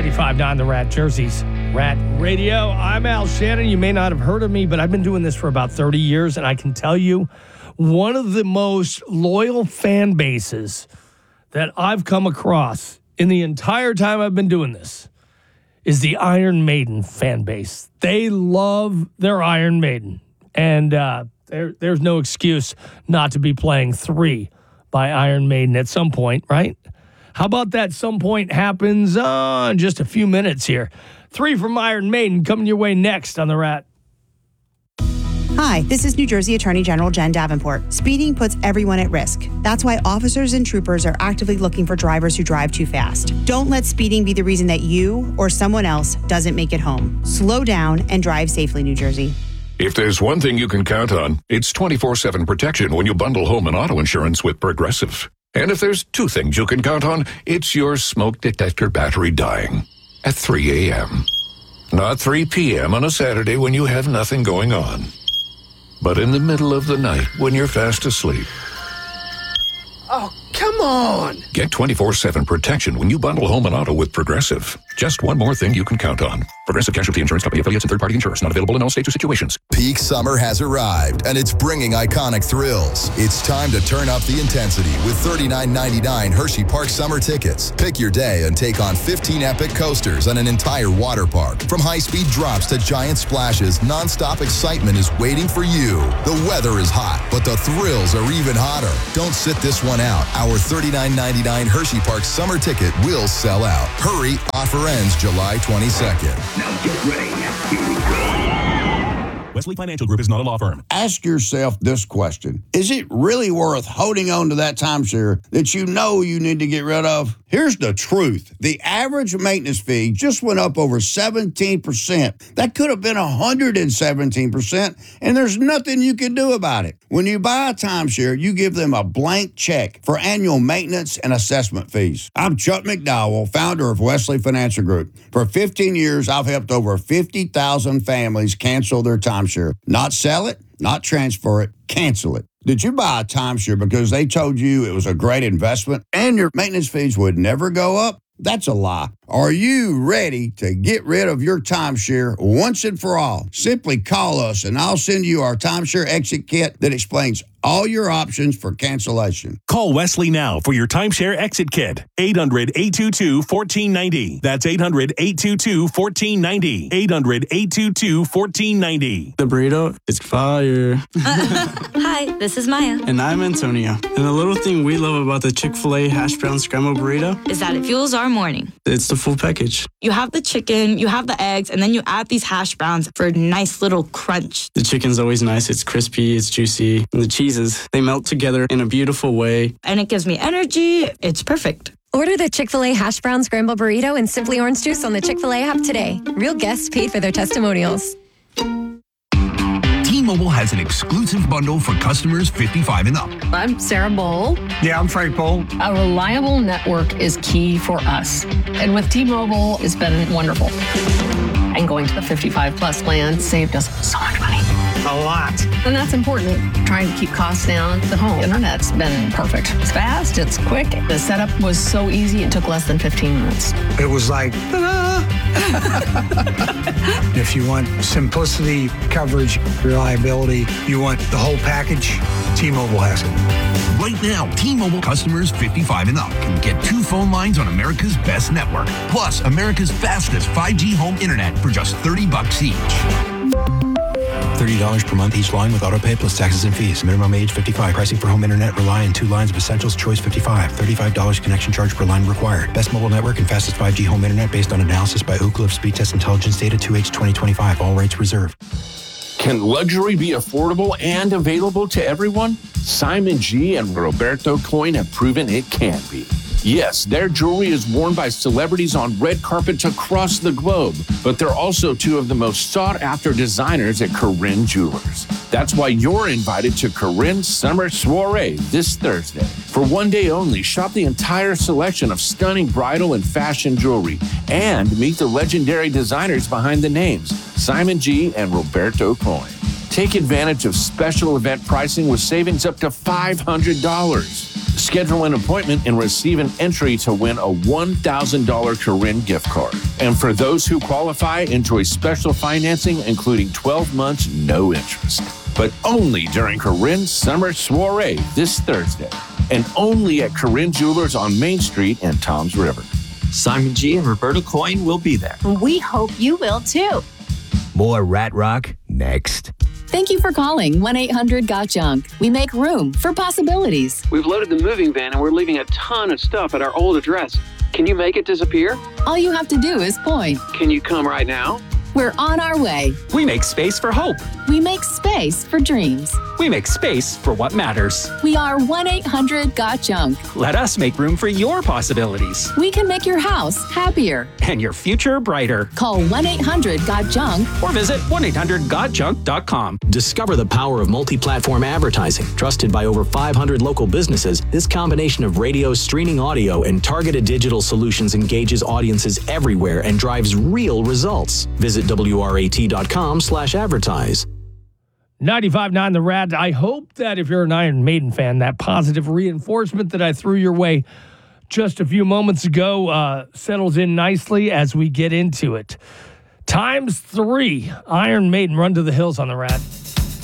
95.9 The Rat, Jersey's Rat Radio. I'm Al Shannon. You may not have heard of me, but I've been doing this for about 30 years, and I can tell you one of the most loyal fan bases that I've come across in the entire time I've been doing this is the Iron Maiden fan base. They love their Iron Maiden, and there's no excuse not to be playing 3 by Iron Maiden at some point, right? How about that some point happens in just a few minutes here. 3 from Iron Maiden coming your way next on The Rat. Hi, this is New Jersey Attorney General Jen Davenport. Speeding puts everyone at risk. That's why officers and troopers are actively looking for drivers who drive too fast. Don't let speeding be the reason that you or someone else doesn't make it home. Slow down and drive safely, New Jersey. If there's one thing you can count on, it's 24/7 protection when you bundle home and auto insurance with Progressive. And if there's 2 things you can count on, it's your smoke detector battery dying at 3 a.m. Not 3 p.m. on a Saturday when you have nothing going on, but in the middle of the night when you're fast asleep. Oh, come on! Get 24/7 protection when you bundle home and auto with Progressive. Just one more thing you can count on. Progressive Casualty Insurance Company affiliates and third-party insurers. Not available in all states or situations. Peak summer has arrived, and it's bringing iconic thrills. It's time to turn up the intensity with $39.99 Hershey Park summer tickets. Pick your day and take on 15 epic coasters and an entire water park. From high-speed drops to giant splashes, nonstop excitement is waiting for you. The weather is hot, but the thrills are even hotter. Don't sit this one out. Our $39.99 Hershey Park summer ticket will sell out. Hurry, offer ends July 22nd. Now get ready. Here we go. Wesley Financial Group is not a law firm. Ask yourself this question. Is it really worth holding on to that timeshare that you know you need to get rid of? Here's the truth. The average maintenance fee just went up over 17%. That could have been 117%, and there's nothing you can do about it. When you buy a timeshare, you give them a blank check for annual maintenance and assessment fees. I'm Chuck McDowell, founder of Wesley Financial Group. For 15 years, I've helped over 50,000 families cancel their timeshare. Not sell it, not transfer it, cancel it. Did you buy a timeshare because they told you it was a great investment and your maintenance fees would never go up? That's a lie. Are you ready to get rid of your timeshare once and for all? Simply call us and I'll send you our timeshare exit kit that explains all your options for cancellation. Call Wesley now for your timeshare exit kit. 800-822-1490. That's 800-822-1490. 800-822-1490. The burrito is fire. Hi, this is Maya. And I'm Antonio. And the little thing we love about the Chick-fil-A hash brown scrambled burrito is that it fuels our morning. It's the full package. You have the chicken, you have the eggs, and then you add these hash browns for a nice little crunch. The chicken's always nice. It's crispy, it's juicy. And the cheeses, they melt together in a beautiful way. And it gives me energy. It's perfect. Order the Chick-fil-A hash brown scrambled burrito and Simply Orange Juice on the Chick-fil-A app today. Real guests paid for their testimonials. T-Mobile has an exclusive bundle for customers 55 and up. I'm Sarah Bowl. Yeah, I'm Frank Bowl. A reliable network is key for us. And with T-Mobile, it's been wonderful. And going to the 55 plus plan saved us so much money. A lot. And that's important. Trying to keep costs down. The home internet's been perfect. It's fast, it's quick. The setup was so easy, it took less than 15 minutes. It was like, ta-da! If you want simplicity, coverage, reliability, you want the whole package, T-Mobile has it. Right now, T-Mobile customers 55 and up can get 2 phone lines on America's best network, plus America's fastest 5G home internet for just $30 each. $30 per month each line with autopay plus taxes and fees. Minimum age 55. Pricing for home internet rely on 2 lines of Essentials Choice 55. $35 connection charge per line required. Best mobile network and fastest 5G home internet based on analysis by Ookla of Speed Test Intelligence data 2H 2025. All rates reserved. Can luxury be affordable and available to everyone? Simon G. and Roberto Coin have proven it can be. Yes, their jewelry is worn by celebrities on red carpets across the globe, but they're also 2 of the most sought-after designers at Corinne Jewelers. That's why you're invited to Corinne's Summer Soiree this Thursday. For one day only, shop the entire selection of stunning bridal and fashion jewelry and meet the legendary designers behind the names, Simon G. and Roberto Coin. Take advantage of special event pricing with savings up to $500. Schedule an appointment and receive an entry to win a $1,000 Corinne gift card. And for those who qualify, enjoy special financing, including 12 months, no interest. But only during Corinne's Summer Soiree this Thursday. And only at Corinne Jewelers on Main Street and Toms River. Simon G and Roberta Coyne will be there. We hope you will too. More Rat Rock next. Thank you for calling 1-800-GOT-JUNK. We make room for possibilities. We've loaded the moving van and we're leaving a ton of stuff at our old address. Can you make it disappear? All you have to do is point. Can you come right now? We're on our way. We make space for hope. We make space for dreams. We make space for what matters. We are 1-800-GOT-JUNK. Let us make room for your possibilities. We can make your house happier. And your future brighter. Call 1-800-GOT-JUNK. Or visit 1-800-GOT-JUNK.com. Discover the power of multi-platform advertising. Trusted by over 500 local businesses, this combination of radio, streaming audio, and targeted digital solutions engages audiences everywhere and drives real results. Visit WRAT.com/advertise. 95.9 The Rat. I hope that if you're an Iron Maiden fan, that positive reinforcement that I threw your way just a few moments ago settles in nicely as we get into it. Times 3, Iron Maiden, Run to the Hills on The Rat.